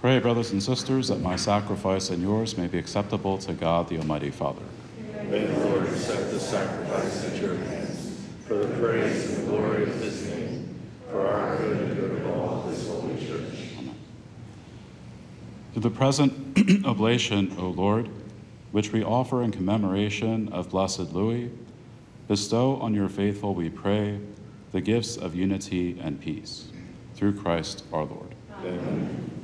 Pray, brothers and sisters, that my sacrifice and yours may be acceptable to God, the Almighty Father. May the Lord accept this sacrifice at your hands, for the praise and the glory of his name, for our good and good of all his holy church. Amen. Through the present oblation, O Lord, which we offer in commemoration of Blessed Louis, bestow on your faithful, we pray, the gifts of unity and peace. Through Christ our Lord. Amen.